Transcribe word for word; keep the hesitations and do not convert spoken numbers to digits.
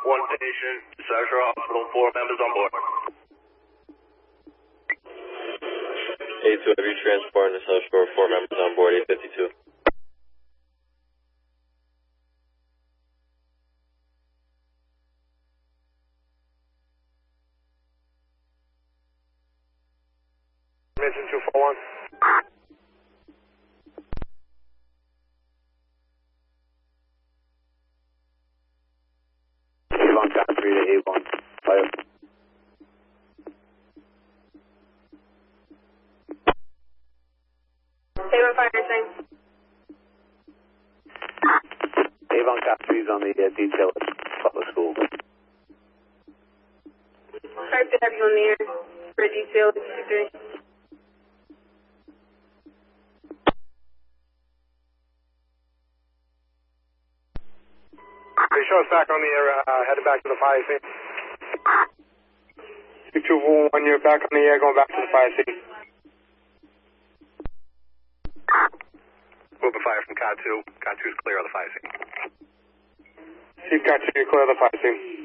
One patient, South Shore Hospital, four members on board. eight two, have you transported to South Shore, four members on board, eight fifty-two. Mission two four one. Avon got three to Avon, fire. Avon fire thing. Avon got three's on the uh, detail at Butler School. Type to have you on the air for detail three. They show us back on the air, uh, headed back to the fire scene. two four one, you're back on the air, going back to the fire scene. Moving fire from C O D two. C O D two's clear of the fire scene. Chief C O D two, you're clear of the fire scene.